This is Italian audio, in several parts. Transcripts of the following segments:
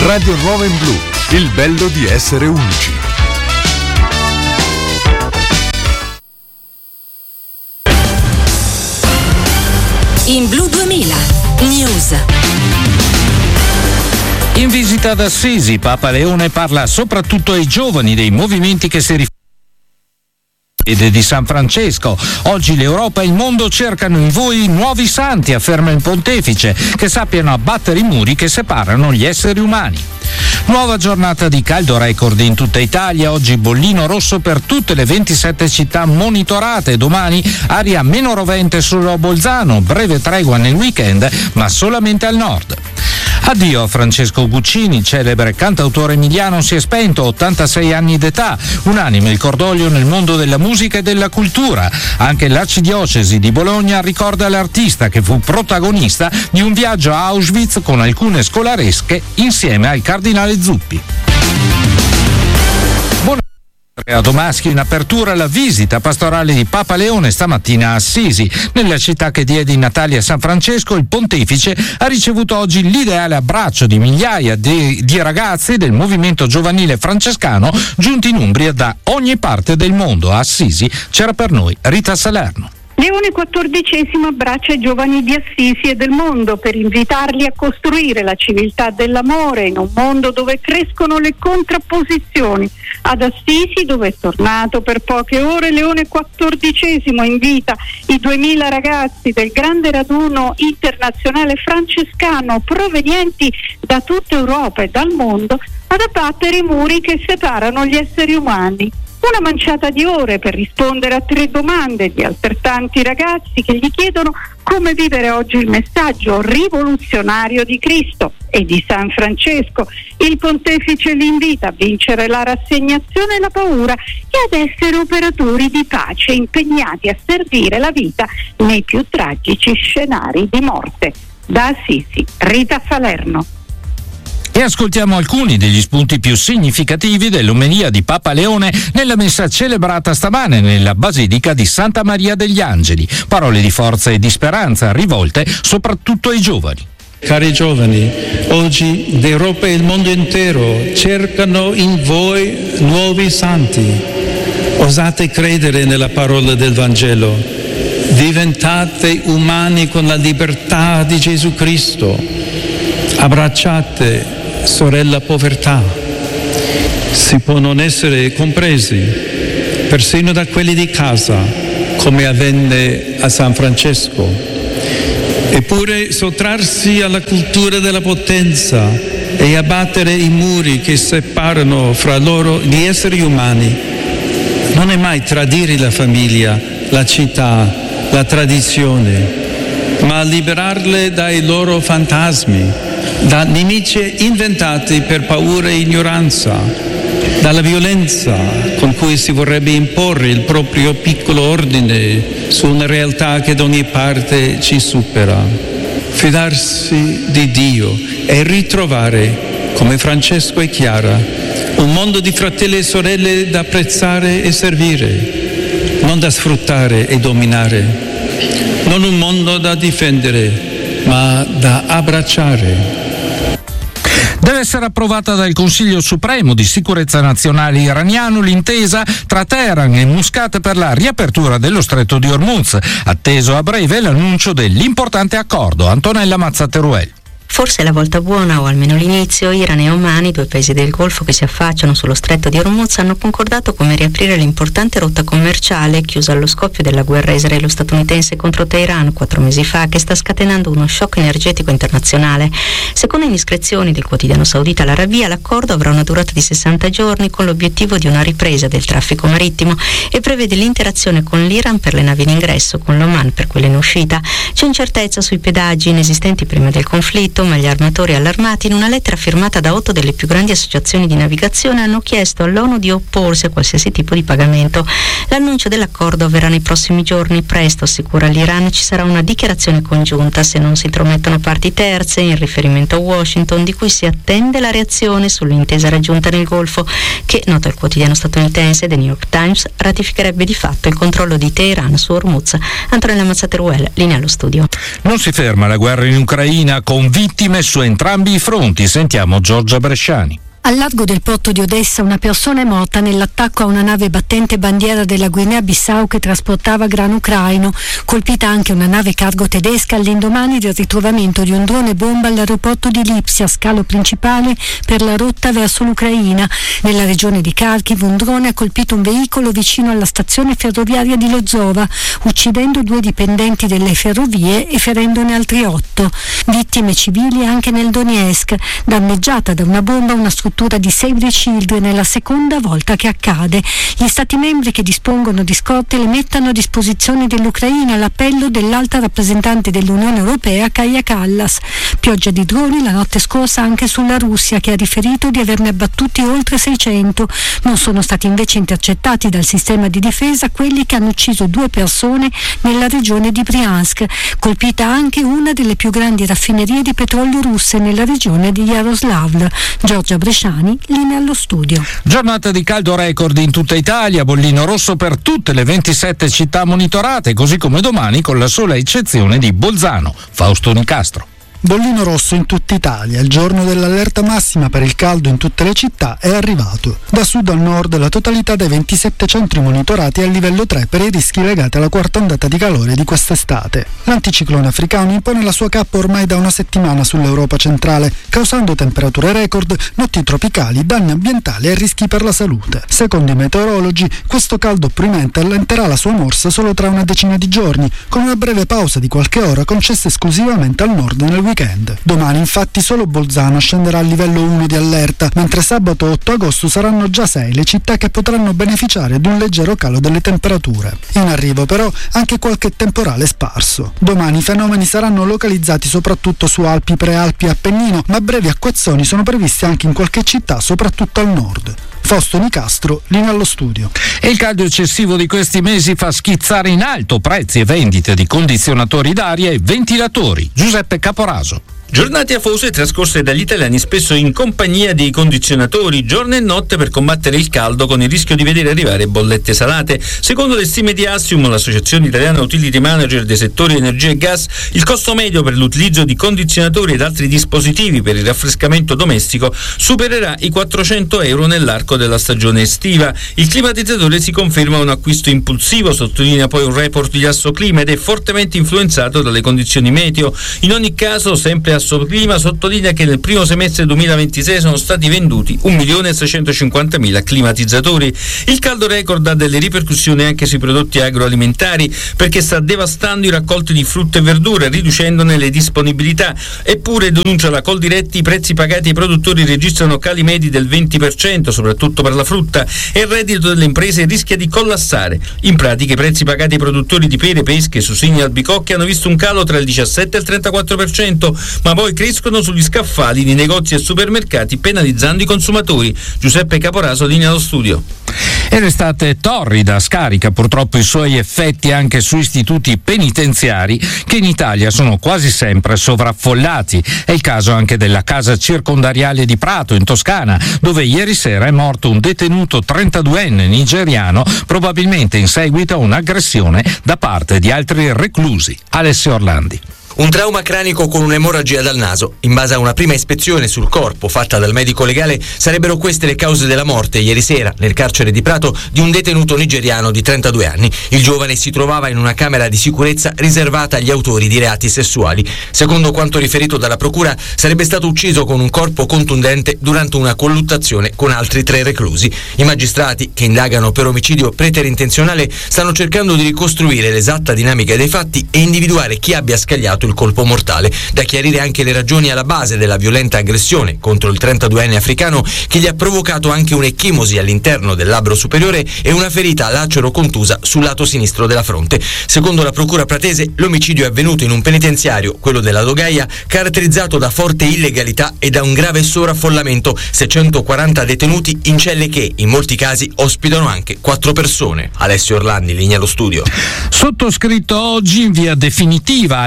Radio Nuova in Blu, il bello di essere unici. In Blu 2000 News. In visita ad Assisi, Papa Leone parla soprattutto ai giovani dei movimenti che si rifanno ed è di San Francesco. Oggi l'Europa e il mondo cercano in voi nuovi santi, afferma il pontefice, che sappiano abbattere i muri che separano gli esseri umani. Nuova giornata di caldo record in tutta Italia, oggi bollino rosso per tutte le 27 città monitorate, domani aria meno rovente solo a Bolzano, breve tregua nel weekend ma solamente al nord. Addio a Francesco Guccini, celebre cantautore emiliano, si è spento, 86 anni d'età, unanime il cordoglio nel mondo della musica e della cultura. Anche l'arcidiocesi di Bologna ricorda l'artista che fu protagonista di un viaggio a Auschwitz con alcune scolaresche insieme al cardinale Zuppi. A Domaschi in apertura la visita pastorale di Papa Leone stamattina a Assisi. Nella città che diede i natali a San Francesco, il pontefice ha ricevuto oggi l'ideale abbraccio di migliaia di ragazzi del movimento giovanile francescano giunti in Umbria da ogni parte del mondo. A Assisi c'era per noi Rita Salerno. Leone XIV abbraccia i giovani di Assisi e del mondo per invitarli a costruire la civiltà dell'amore in un mondo dove crescono le contrapposizioni. Ad Assisi, dove è tornato per poche ore, Leone XIV invita i 2000 ragazzi del grande raduno internazionale francescano provenienti da tutta Europa e dal mondo ad abbattere i muri che separano gli esseri umani. Una manciata di ore per rispondere a 3 domande di altrettanti ragazzi che gli chiedono come vivere oggi il messaggio rivoluzionario di Cristo e di San Francesco. Il pontefice li invita a vincere la rassegnazione e la paura e ad essere operatori di pace impegnati a servire la vita nei più tragici scenari di morte. Da Assisi, Rita Salerno. E ascoltiamo alcuni degli spunti più significativi dell'omelia di Papa Leone nella messa celebrata stamane nella Basilica di Santa Maria degli Angeli. Parole di forza e di speranza rivolte soprattutto ai giovani. Cari giovani, oggi l'Europa e il mondo intero cercano in voi nuovi santi. Osate credere nella parola del Vangelo. Diventate umani con la libertà di Gesù Cristo. Abbracciate, sorella povertà. Si può non essere compresi, persino da quelli di casa, come avvenne a San Francesco. Eppure sottrarsi alla cultura della potenza e abbattere i muri che separano fra loro gli esseri umani non è mai tradire la famiglia, la città, la tradizione, ma liberarle dai loro fantasmi, da nemici inventati per paura e ignoranza, dalla violenza con cui si vorrebbe imporre il proprio piccolo ordine su una realtà che da ogni parte ci supera. Fidarsi di Dio e ritrovare, come Francesco e Chiara, un mondo di fratelli e sorelle da apprezzare e servire, non da sfruttare e dominare. Non un mondo da difendere, ma da abbracciare. Deve essere approvata dal Consiglio Supremo di Sicurezza Nazionale iraniano l'intesa tra Teheran e Muscat per la riapertura dello Stretto di Hormuz. Atteso a breve l'annuncio dell'importante accordo. Antonella Mazzateruel. Forse è la volta buona, o almeno l'inizio. Iran e Oman, i 2 paesi del Golfo che si affacciano sullo stretto di Hormuz, hanno concordato come riaprire l'importante rotta commerciale chiusa allo scoppio della guerra israelo-statunitense contro Teheran 4 mesi fa, che sta scatenando uno shock energetico internazionale. Secondo indiscrezioni del quotidiano saudita l'Arabia, l'accordo avrà una durata di 60 giorni con l'obiettivo di una ripresa del traffico marittimo e prevede l'interazione con l'Iran per le navi in ingresso, con l'Oman per quelle in uscita. C'è incertezza sui pedaggi inesistenti prima del conflitto, ma gli armatori allarmati, in una lettera firmata da 8 delle più grandi associazioni di navigazione, hanno chiesto all'ONU di opporsi a qualsiasi tipo di pagamento. L'annuncio dell'accordo avverrà nei prossimi giorni. Presto, assicura l'Iran, ci sarà una dichiarazione congiunta se non si intromettono parti terze, in riferimento a Washington, di cui si attende la reazione sull'intesa raggiunta nel Golfo, che, nota il quotidiano statunitense The New York Times, ratificherebbe di fatto il controllo di Teheran su Hormuz. Antonella Mazzateruel, linea allo studio. Non si ferma la guerra in Ucraina, con vittime su entrambi i fronti. Sentiamo Giorgia Bresciani. Al largo del porto di Odessa una persona è morta nell'attacco a una nave battente bandiera della Guinea-Bissau che trasportava grano ucraino. Colpita anche una nave cargo tedesca all'indomani del ritrovamento di un drone bomba all'aeroporto di Lipsia, scalo principale per la rotta verso l'Ucraina. Nella regione di Kharkiv un drone ha colpito un veicolo vicino alla stazione ferroviaria di Lozova, uccidendo 2 dipendenti delle ferrovie e ferendone altri 8. Vittime civili anche nel Donetsk, danneggiata da una bomba una struttura di Save the Children. È la seconda volta che accade. Gli stati membri che dispongono di scorte le mettano a disposizione dell'Ucraina, l'appello dell'alta rappresentante dell'Unione Europea Kaja Kallas. Pioggia di droni la notte scorsa anche sulla Russia, che ha riferito di averne abbattuti oltre 600. Non sono stati invece intercettati dal sistema di difesa quelli che hanno ucciso 2 persone nella regione di Briansk, colpita anche una delle più grandi raffinerie di petrolio russe nella regione di Yaroslavl. Giorgia Bresciani, linea allo studio. Giornata di caldo record in tutta Italia, bollino rosso per tutte le 27 città monitorate, così come domani con la sola eccezione di Bolzano. Fausto Nicastro. Bollino rosso in tutta Italia, il giorno dell'allerta massima per il caldo in tutte le città è arrivato. Da sud al nord la totalità dei 27 centri monitorati è a livello 3 per i rischi legati alla quarta ondata di calore di quest'estate. L'anticiclone africano impone la sua cappa ormai da una settimana sull'Europa centrale, causando temperature record, notti tropicali, danni ambientali e rischi per la salute. Secondo i meteorologi, questo caldo opprimente allenterà la sua morsa solo tra una decina di giorni, con una breve pausa di qualche ora concessa esclusivamente al nord nel weekend. Domani infatti solo Bolzano scenderà a livello 1 di allerta, mentre sabato 8 agosto saranno già 6 le città che potranno beneficiare di un leggero calo delle temperature. In arrivo però anche qualche temporale sparso. Domani i fenomeni saranno localizzati soprattutto su Alpi, Prealpi e Appennino, ma brevi acquazzoni sono previsti anche in qualche città, soprattutto al nord. Fausto Nicastro, linea allo studio. E il caldo eccessivo di questi mesi fa schizzare in alto prezzi e vendite di condizionatori d'aria e ventilatori. Giuseppe Caporaso. Giornate afose trascorse dagli italiani spesso in compagnia dei condizionatori, giorno e notte per combattere il caldo con il rischio di vedere arrivare bollette salate. Secondo le stime di Assium, l'associazione italiana utility manager dei settori energia e gas, il costo medio per l'utilizzo di condizionatori ed altri dispositivi per il raffrescamento domestico supererà i 400 euro nell'arco della stagione estiva. Il climatizzatore si conferma un acquisto impulsivo, sottolinea poi un report di Assoclima, ed è fortemente influenzato dalle condizioni meteo. In ogni caso, sempre Assoclima sottolinea che nel primo semestre 2026 sono stati venduti 1.650.000 climatizzatori. Il caldo record ha delle ripercussioni anche sui prodotti agroalimentari, perché sta devastando i raccolti di frutta e verdura, riducendone le disponibilità. Eppure, denuncia la Coldiretti, i prezzi pagati ai produttori registrano cali medi del 20%, soprattutto per la frutta, e il reddito delle imprese rischia di collassare. In pratica, i prezzi pagati ai produttori di pere, pesche, susini e albicocche hanno visto un calo tra il 17 e il 34%, ma poi crescono sugli scaffali di negozi e supermercati, penalizzando i consumatori. Giuseppe Caporaso, linea allo studio. E l'estate torrida scarica purtroppo i suoi effetti anche su istituti penitenziari che in Italia sono quasi sempre sovraffollati. È il caso anche della casa circondariale di Prato in Toscana, dove ieri sera è morto un detenuto 32enne nigeriano, probabilmente in seguito a un'aggressione da parte di altri reclusi. Alessio Orlandi. Un trauma cranico con un'emorragia dal naso. In base a una prima ispezione sul corpo fatta dal medico legale, sarebbero queste le cause della morte ieri sera, nel carcere di Prato, di un detenuto nigeriano di 32 anni. Il giovane si trovava in una camera di sicurezza riservata agli autori di reati sessuali. Secondo quanto riferito dalla procura, sarebbe stato ucciso con un corpo contundente durante una colluttazione con altri 3 reclusi. I magistrati, che indagano per omicidio preterintenzionale, stanno cercando di ricostruire l'esatta dinamica dei fatti e individuare chi abbia scagliato il colpo mortale. Da chiarire anche le ragioni alla base della violenta aggressione contro il 32enne africano, che gli ha provocato anche un'ecchimosi all'interno del labbro superiore e una ferita lacero contusa sul lato sinistro della fronte. Secondo la procura pratese, l'omicidio è avvenuto in un penitenziario, quello della Dogaia, caratterizzato da forte illegalità e da un grave sovraffollamento, 640 detenuti in celle che in molti casi ospitano anche 4 persone. Alessio Orlandi, linea allo studio. Sottoscritto oggi in via definitiva l'ARA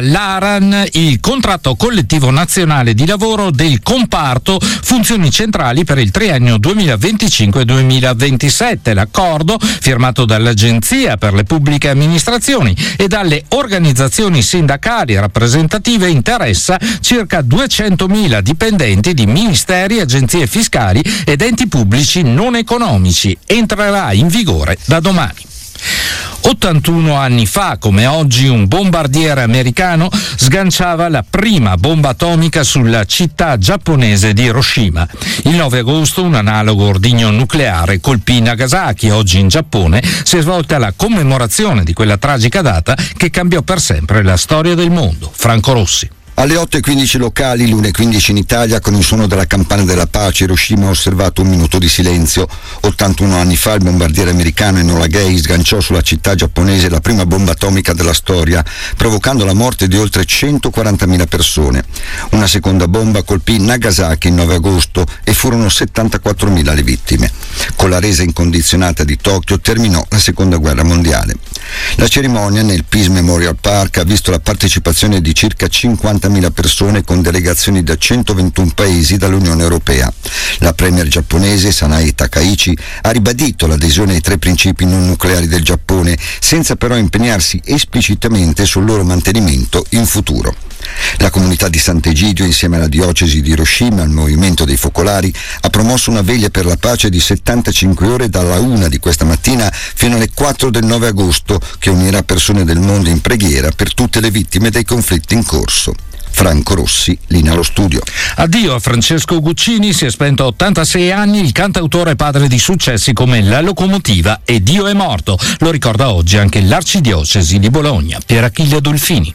Pavan il contratto collettivo nazionale di lavoro del comparto funzioni centrali per il triennio 2025-2027. L'accordo, firmato dall'Agenzia per le pubbliche amministrazioni e dalle organizzazioni sindacali rappresentative, interessa circa 200.000 dipendenti di ministeri, agenzie fiscali ed enti pubblici non economici. Entrerà in vigore da domani. 81 anni fa, come oggi, un bombardiere americano sganciava la prima bomba atomica sulla città giapponese di Hiroshima. Il 9 agosto un analogo ordigno nucleare colpì Nagasaki. Oggi in Giappone si è svolta la commemorazione di quella tragica data che cambiò per sempre la storia del mondo. Franco Rossi. Alle 8:15 locali, l'1:15 in Italia, con il suono della campana della pace, Hiroshima ha osservato un minuto di silenzio. 81 anni fa il bombardiere americano Enola Gay sganciò sulla città giapponese la prima bomba atomica della storia, provocando la morte di oltre 140.000 persone. Una seconda bomba colpì Nagasaki il 9 agosto e furono 74.000 le vittime. Con la resa incondizionata di Tokyo terminò la seconda guerra mondiale. La cerimonia nel Peace Memorial Park ha visto la partecipazione di circa 50.000 persone con delegazioni da 121 paesi dall'Unione Europea. La premier giapponese Sanae Takaichi ha ribadito l'adesione ai 3 principi non nucleari del Giappone, senza però impegnarsi esplicitamente sul loro mantenimento in futuro. La comunità di Sant'Egidio, insieme alla diocesi di Hiroshima e al movimento dei focolari, ha promosso una veglia per la pace di 75 ore dalla 1 di questa mattina fino alle 4 del 9 agosto, che unirà persone del mondo in preghiera per tutte le vittime dei conflitti in corso. Franco Rossi, linea allo studio. Addio a Francesco Guccini, si è spento a 86 anni, il cantautore padre di successi come La Locomotiva e Dio è morto. Lo ricorda oggi anche l'arcidiocesi di Bologna. Pier Achille Dolfini.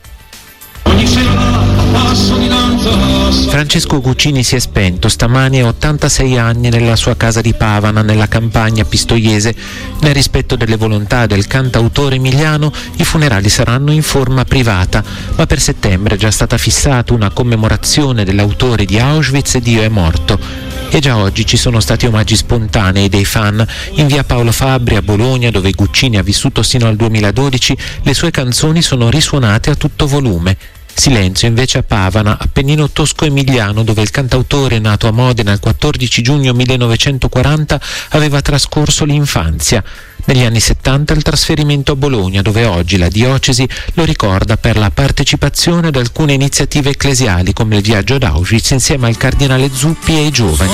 Francesco Guccini si è spento stamani a 86 anni nella sua casa di Pavana, nella campagna pistoiese. Nel rispetto delle volontà del cantautore emiliano, i funerali saranno in forma privata, ma per settembre è già stata fissata una commemorazione dell'autore di Auschwitz e Dio è morto. E già oggi ci sono stati omaggi spontanei dei fan. In via Paolo Fabbri a Bologna, dove Guccini ha vissuto sino al 2012, le sue canzoni sono risuonate a tutto volume. Silenzio invece a Pavana, Appennino tosco-emiliano, dove il cantautore, nato a Modena il 14 giugno 1940, aveva trascorso l'infanzia. Negli anni 70 il trasferimento a Bologna, dove oggi la diocesi lo ricorda per la partecipazione ad alcune iniziative ecclesiali, come il viaggio ad Auschwitz insieme al cardinale Zuppi e ai giovani.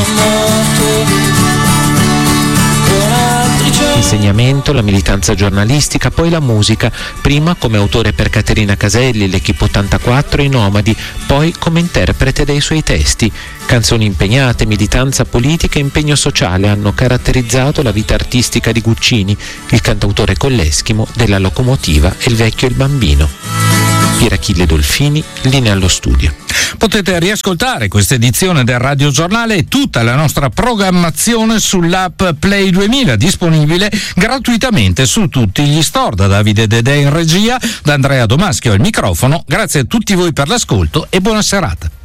Insegnamento, la militanza giornalistica, poi la musica, prima come autore per Caterina Caselli, l'Equipe 84 e i Nomadi, poi come interprete dei suoi testi. Canzoni impegnate, militanza politica e impegno sociale hanno caratterizzato la vita artistica di Guccini, il cantautore con l'Eschimo, della Locomotiva e il Vecchio e il Bambino. Pier Achille Dolfini, linea allo studio. Potete riascoltare questa edizione del Radio Giornale e tutta la nostra programmazione sull'app Play 2000, disponibile gratuitamente su tutti gli store. Da Davide Dedè in regia, da Andrea Domaschio al microfono. Grazie a tutti voi per l'ascolto e buona serata.